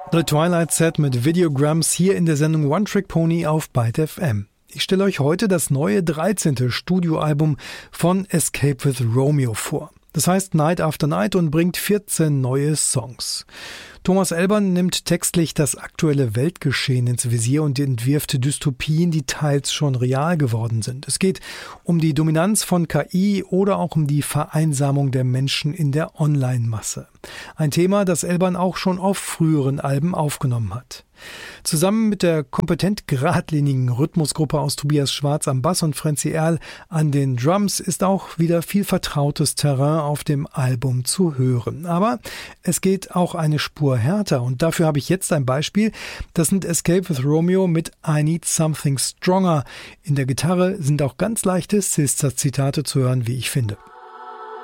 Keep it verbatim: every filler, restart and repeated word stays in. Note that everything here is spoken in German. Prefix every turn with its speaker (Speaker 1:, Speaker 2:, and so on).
Speaker 1: The Twilight Set mit Videograms hier in der Sendung One Trick Pony auf Byte F M. Ich stelle euch heute das neue dreizehnte Studioalbum von Escape with Romeo vor. Das heißt Night After Night und bringt vierzehn neue Songs. Thomas Elbern nimmt textlich das aktuelle Weltgeschehen ins Visier und entwirft Dystopien, die teils schon real geworden sind. Es geht um die Dominanz von K I oder auch um die Vereinsamung der Menschen in der Online-Masse. Ein Thema, das Elbern auch schon auf früheren Alben aufgenommen hat. Zusammen mit der kompetent geradlinigen Rhythmusgruppe aus Tobias Schwarz am Bass und Franzi Erl an den Drums ist auch wieder viel vertrautes Terrain auf dem Album zu hören. Aber es geht auch eine Spur härter und dafür habe ich jetzt ein Beispiel. Das sind Escape with Romeo mit I Need Something Stronger. In der Gitarre sind auch ganz leichte Sister-Zitate zu hören, wie ich finde.